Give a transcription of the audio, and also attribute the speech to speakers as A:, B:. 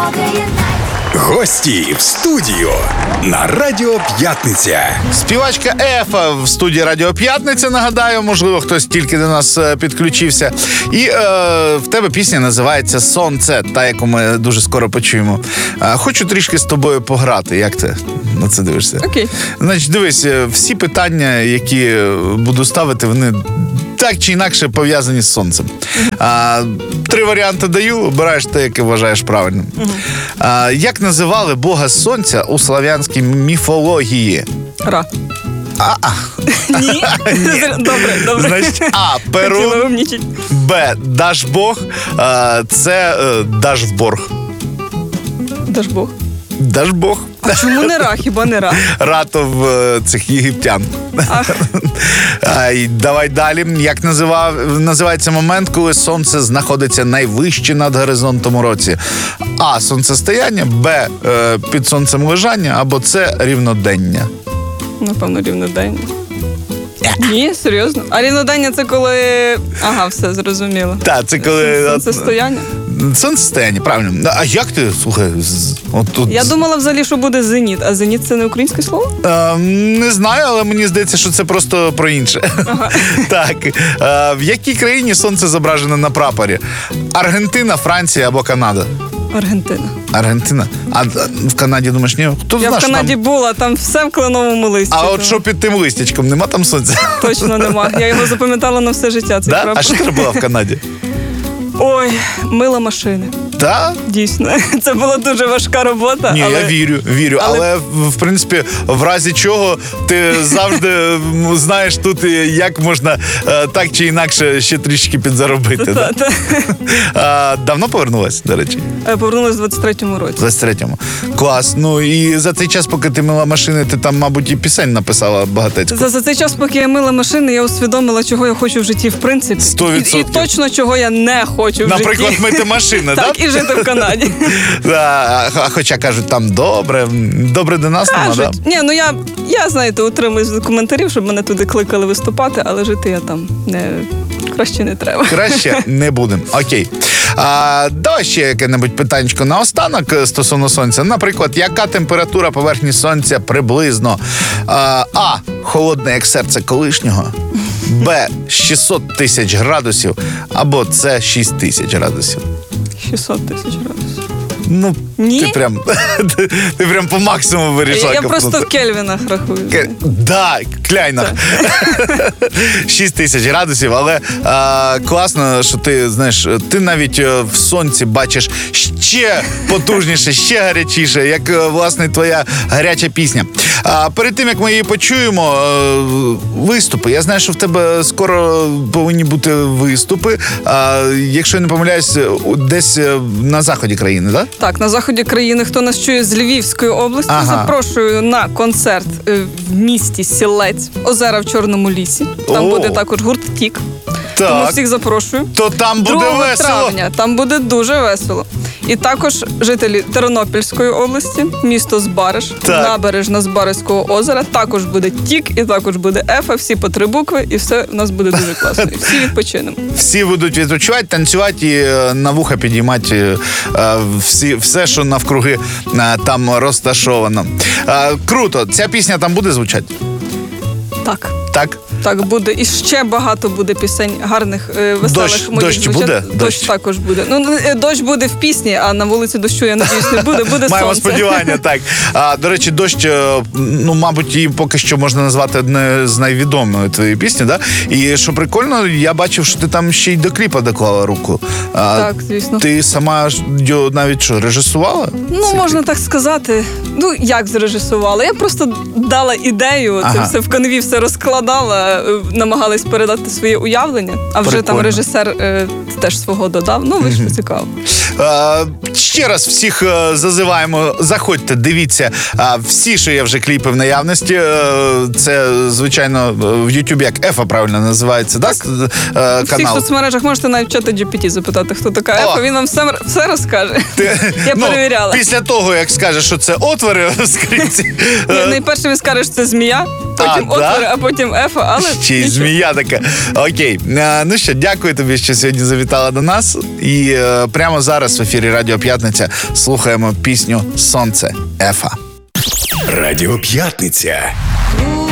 A: Гості в студію на Радіо П'ятниця.
B: Співачка Ефа в студії Радіо П'ятниця, нагадаю, можливо, хтось тільки до нас підключився. І в тебе пісня називається «Сонце», та, яку ми дуже скоро почуємо. Хочу трішки з тобою пограти. Як ти на це дивишся?
C: Окей.
B: Значить, дивись, всі питання, які буду ставити, вони так чи інакше пов'язані з сонцем. 3 варіанти даю, обираєш те, яке вважаєш правильним. Як називали бога сонця у слав'янській міфології?
C: Ра. Ні? Добре.
B: Значить, А. Перун, Б. Дажбог, С. Дажборг.
C: Дажбог.
B: Дажбог.
C: А чому не Ра? Хіба не Ра?
B: Ратов цих єгиптян. Давай далі. Як називається момент, коли сонце знаходиться найвище над горизонтом у році? А. Сонцестояння, Б. Під сонцем лежання, або С. Рівнодення.
C: Напевно, рівнодення. Ні, серйозно? А рівнодення це коли... Ага, все, зрозуміло.
B: Так, це коли...
C: Сонцестояння?
B: Сонцестояння, правильно. А як ти, слухай, отут...
C: Я думала взагалі, що буде зеніт. А зеніт це не українське слово?
B: Не знаю, але мені здається, що це просто про інше.
C: Ага.
B: Так. В якій країні сонце зображено на прапорі? Аргентина, Франція або Канада?
C: Аргентина.
B: Аргентина? А в Канаді, думаєш, ні? Хто
C: Я
B: знає,
C: в Канаді була, там все в кленовому листі.
B: А от що під тим листячком? Нема там сонця?
C: Точно нема. Я його запам'ятала на все життя, цей прапор.
B: А що ти робила в Канаді?
C: Ой, мила машини.
B: Так?
C: Дійсно. Це була дуже важка робота.
B: Ні,
C: але...
B: я вірю. Але, в принципі, в разі чого ти завжди знаєш тут, як можна так чи інакше ще трішки підзаробити. Давно повернулась, до речі?
C: Повернулась в 23-му році.
B: В 23-му. Клас. Ну і за цей час, поки ти мила машини, ти там, мабуть, і пісень написала багатецько.
C: За цей час, поки я мила машини, я усвідомила, чого я хочу в житті, в принципі.
B: 100%.
C: І точно, чого я не хочу в житті.
B: Наприклад, мити машини, так?
C: Так, і жити в Канаді.
B: Хоча кажуть, там добре до нас нема, так?
C: Ні, ну я, знаєте, утримуюсь від коментарів, щоб мене туди кликали виступати, але жити я там краще не треба.
B: Краще не будемо. Окей. Давай ще яке-небудь питанечко наостанок стосовно сонця. Наприклад, яка температура поверхні сонця приблизно? А. Холодне, як серце колишнього. Б. 600 тисяч градусів. Або С. 6 тисяч градусів.
C: 600 тисяч градусів.
B: Ну,
C: ні?
B: Ти прям по максимуму вирішила.
C: Я просто в кельвінах рахую.
B: Да, кляйнах. 6 тисяч градусів, але класно, що ти, знаєш, ти навіть в сонці бачиш ще потужніше, ще гарячіше, як, власне, твоя гаряча пісня. Перед тим, як ми її почуємо, виступи. Я знаю, що в тебе скоро повинні бути виступи. Якщо я не помиляюсь, десь на заході країни, так?
C: Так, на заході країни. Хто нас чує з Львівської області, запрошую на концерт в місті Сілець, озера в Чорному лісі. Там буде також гурт «Тік».
B: Так.
C: Тому всіх запрошую.
B: То там буде
C: 2
B: весело.
C: травня. Там буде дуже весело. І також жителі Тернопільської області, місто Збариж, набережна Збаrizького озера, також буде «Тік» і також буде «Ефа», всі по 3 букви, і все у нас буде дуже класно. І всі відпочинемо.
B: Всі будуть відпочивати, танцювати і на вуха підіймати все, що навкруги там розташовано. Круто. Ця пісня там буде звучати?
C: Так.
B: Так?
C: Так, буде. І ще багато буде пісень гарних, веселих моїх.
B: Дощ буде?
C: Дощ також буде. Ну, дощ буде в пісні, а на вулиці дощу, я надіюсь, не буде. Буде
B: маємо
C: сонце.
B: сподівання, так. До речі, «Дощ», ну, мабуть, її поки що можна назвати одне з найвідомих твоєї пісні, да? І що прикольно, я бачив, що ти там ще й до кліпа доклала руку.
C: Так, звісно.
B: Ти сама навіть що, режисувала?
C: Ну, можна так сказати. Ну, як зрежисувала? Я просто дала ідею, це все в канві все розкладала, намагалась передати своє уявлення, а вже там режисер теж свого додав. Ну, вийшло цікаво.
B: Ще раз всіх зазиваємо, заходьте, дивіться всі, що є вже кліпи в наявності. Це, звичайно, в Ютубі як Ефа правильно називається, так? Канал.
C: В всіх соцмережах можете навіть чата GPT запитати, хто така Ефа, він вам все розкаже. Я перевіряла.
B: Після того, як скажеш, що це отвори в скринці.
C: Найперше він скаже, що це змія, потім отвори, а потім Ефа, але...
B: Ще й змія така. Окей. Ну що, дякую тобі, що сьогодні завітала до нас. І прямо зараз зараз в ефірі Радіо П'ятниця слухаємо пісню «Сонце» Ефа.
A: Радіо П'ятниця.